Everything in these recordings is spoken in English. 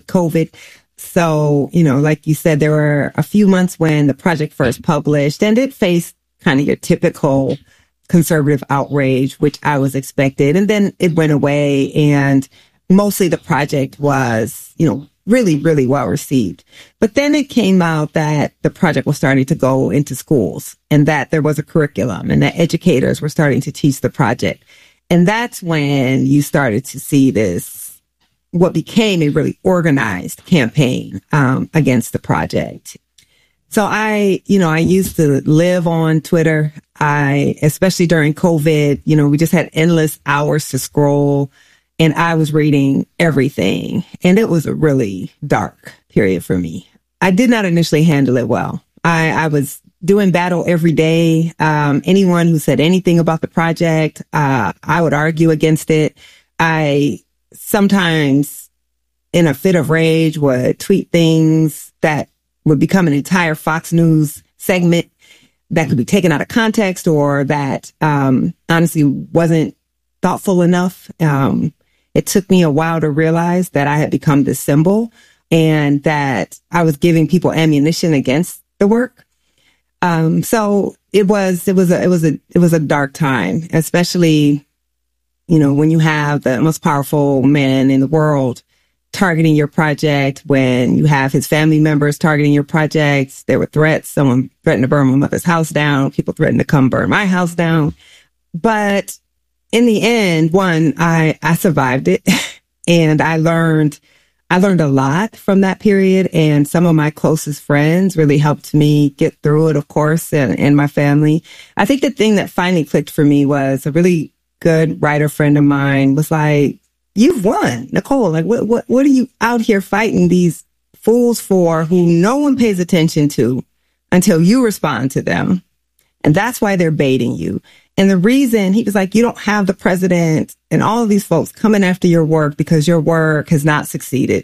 COVID. So, like you said, there were a few months when the project first published, and it faced kind of your typical conservative outrage, which I was expected. And then it went away, and mostly the project was, really, really well received. But then it came out that the project was starting to go into schools, and that there was a curriculum, and that educators were starting to teach the project. And that's when you started to see this, what became a really organized campaign against the project. So I used to live on Twitter. Especially during COVID, we just had endless hours to scroll, and I was reading everything. And it was a really dark period for me. I did not initially handle it well. I was doing battle every day. Anyone who said anything about the project, I would argue against it. I sometimes, in a fit of rage, would tweet things that would become an entire Fox News segment that could be taken out of context, or that honestly wasn't thoughtful enough. It took me a while to realize that I had become this symbol, and that I was giving people ammunition against the work. So it was a dark time, especially, when you have the most powerful man in the world targeting your project, when you have his family members targeting your projects. There were threats. Someone threatened to burn my mother's house down. People threatened to come burn my house down. But in the end, I survived it, and I learned a lot from that period. And some of my closest friends really helped me get through it, of course, and my family. I think the thing that finally clicked for me was a really good writer friend of mine was like, "You've won, Nicole. Like, what are you out here fighting these fools for who no one pays attention to until you respond to them? And that's why they're baiting you." And the reason, he was like, "You don't have the president and all of these folks coming after your work because your work has not succeeded."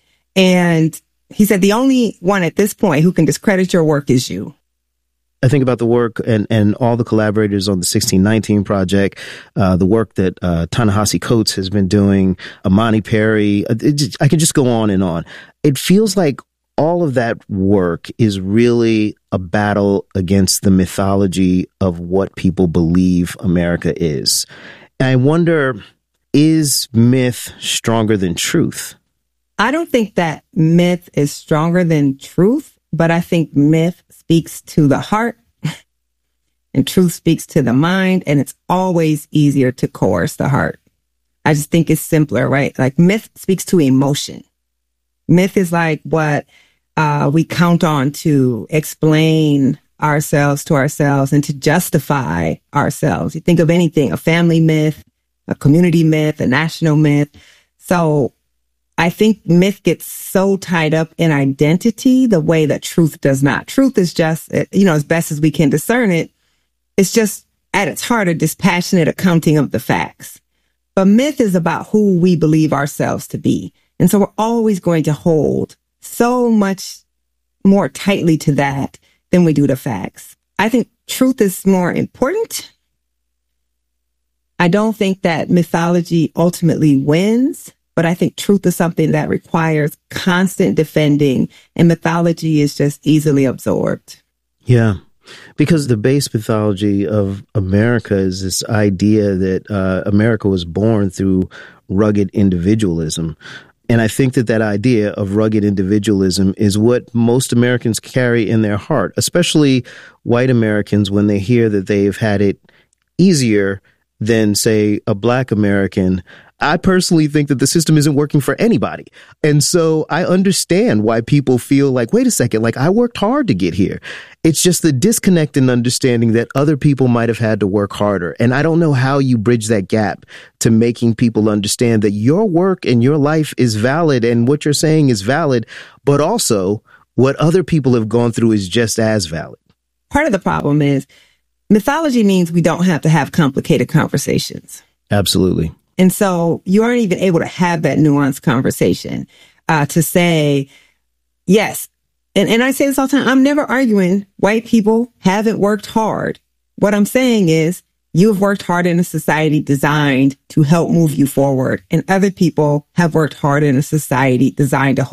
And he said, "The only one at this point who can discredit your work is you." I think about the work and all the collaborators on the 1619 Project, the work that Ta-Nehisi Coates has been doing, Imani Perry. I could just go on and on. It feels like all of that work is really a battle against the mythology of what people believe America is. And I wonder, is myth stronger than truth? I don't think that myth is stronger than truth, but I think myth speaks to the heart and truth speaks to the mind, and it's always easier to coerce the heart. I just think it's simpler, right? Like, myth speaks to emotion. Myth is like what we count on to explain ourselves to ourselves and to justify ourselves. You think of anything, a family myth, a community myth, a national myth. So I think myth gets so tied up in identity the way that truth does not. Truth is just, as best as we can discern it, it's just at its heart a dispassionate accounting of the facts. But myth is about who we believe ourselves to be. And so we're always going to hold so much more tightly to that than we do to facts. I think truth is more important. I don't think that mythology ultimately wins, but I think truth is something that requires constant defending, and mythology is just easily absorbed. Yeah, because the base mythology of America is this idea that America was born through rugged individualism. And I think that idea of rugged individualism is what most Americans carry in their heart, especially white Americans, when they hear that they've had it easier than, say, a Black American. I personally think that the system isn't working for anybody. And so I understand why people feel like, wait a second, like, I worked hard to get here. It's just the disconnect in understanding that other people might have had to work harder. And I don't know how you bridge that gap to making people understand that your work and your life is valid and what you're saying is valid, but also what other people have gone through is just as valid. Part of the problem is mythology means we don't have to have complicated conversations. Absolutely. And so you aren't even able to have that nuanced conversation to say, yes. And I say this all the time. I'm never arguing white people haven't worked hard. What I'm saying is you have worked hard in a society designed to help move you forward. And other people have worked hard in a society designed to